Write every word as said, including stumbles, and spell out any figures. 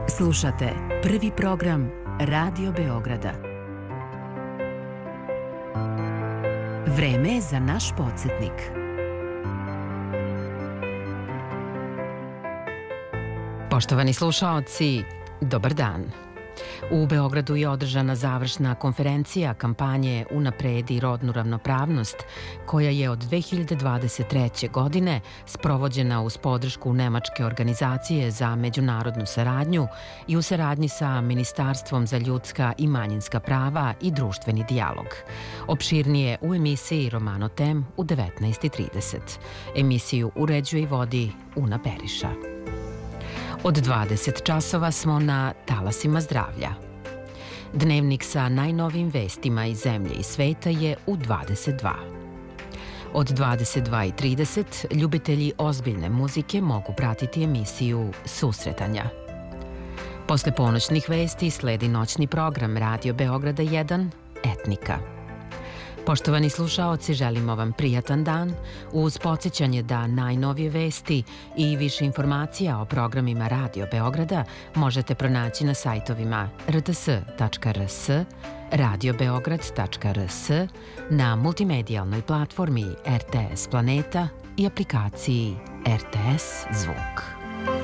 Slušate prvi program Radio Beograda. Vreme je za naš podsjetnik. Poštovani slušaoci, dobar dan. U Beogradu je održana završna konferencija kampanje Unapredi rodnu ravnopravnost, koja je od dve hiljade dvadeset treće. godine sprovođena uz podršku Nemačke organizacije za međunarodnu saradnju i u saradnji sa Ministarstvom za ljudska i manjinska prava i društveni dijalog. Opširnije u emisiji Romano Tem u devetnaest i trideset. Emisiju uređuje i vodi Una Periša. Od dvadeset časova smo na talasima zdravlja. Dnevnik sa najnovijim vestima iz zemlje i sveta je u dvadeset dva. Od dvadeset dva i trideset ljubitelji ozbiljne muzike mogu pratiti emisiju Susretanja. Posle ponoćnih vesti sledi noćni program Radio Beograda jedan Etnika. Poštovani slušaoci, želimo vam prijatan dan uz podsjećanje da najnovije vesti i više informacija o programima Radio Beograda možete pronaći na sajtovima r t s tačka r s, radio beograd tačka r s, na multimedijalnoj platformi R T S Planeta i aplikaciji R T S Zvuk.